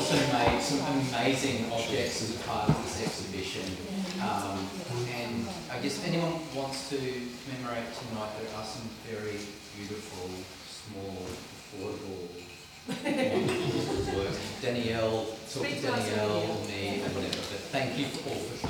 also made some amazing objects as a part of this exhibition. And I guess if anyone wants to commemorate tonight, there are some very beautiful, small, affordable works. Danielle, talk to Danielle, me, and whatever. But thank you all for